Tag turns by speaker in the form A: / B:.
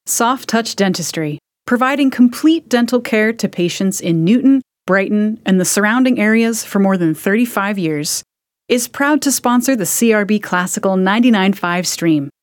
A: Soft Touch Dentistry, providing complete dental care to patients in Newton, Brighton, and the surrounding areas for more than 35 years, is proud to sponsor the CRB Classical 99.5 stream.